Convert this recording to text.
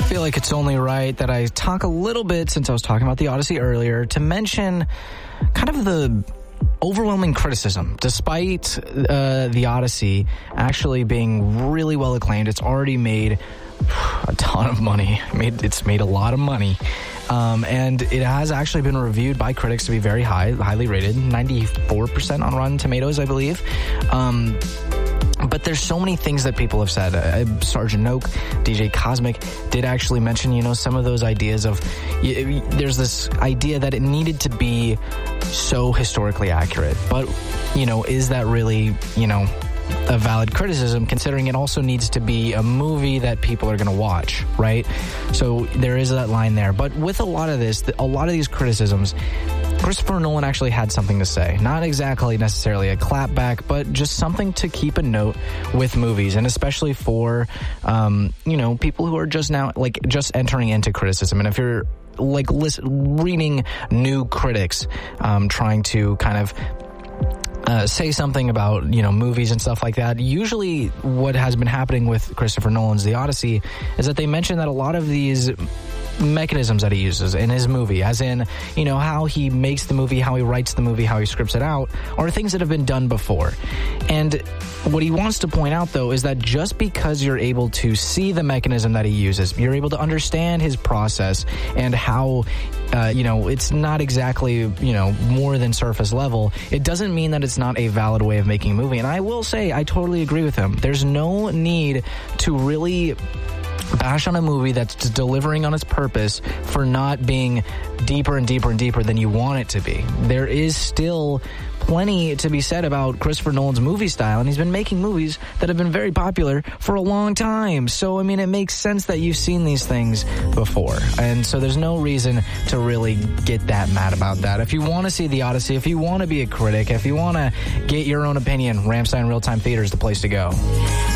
feel like it's only right that I talk a little bit, since I was talking about the Odyssey earlier, to mention kind of the overwhelming criticism. Despite the Odyssey actually being really well acclaimed, it's already made a ton of money. It's made a lot of money. And it has actually been reviewed by critics to be very highly rated, 94% on Rotten Tomatoes, I believe. But there's so many things that people have said. Sergeant Oak, DJ Cosmic did actually mention, some of those ideas of, there's this idea that it needed to be so historically accurate. But, is that really, a valid criticism, considering it also needs to be a movie that people are going to watch, right? So there is that line there. But with a lot of these criticisms, Christopher Nolan actually had something to say. Not exactly necessarily a clapback, but just something to keep a note with movies, and especially for, people who are just entering into criticism. And if you're reading new critics, trying to kind of say something about, movies and stuff like that. Usually what has been happening with Christopher Nolan's The Odyssey is that they mention that a lot of these mechanisms that he uses in his movie, as in, how he makes the movie, how he writes the movie, how he scripts it out, are things that have been done before. And what he wants to point out, though, is that just because you're able to see the mechanism that he uses, you're able to understand his process and how, it's not exactly, more than surface level, it doesn't mean that it's not a valid way of making a movie. And I will say, I totally agree with him. There's no need to really bash on a movie that's delivering on its purpose for not being deeper and deeper and deeper than you want it to be. There is still plenty to be said about Christopher Nolan's movie style, and he's been making movies that have been very popular for a long time. So, it makes sense that you've seen these things before. And so there's no reason to really get that mad about that. If you want to see The Odyssey, if you want to be a critic, if you want to get your own opinion, Ramstein Real Time Theater is the place to go.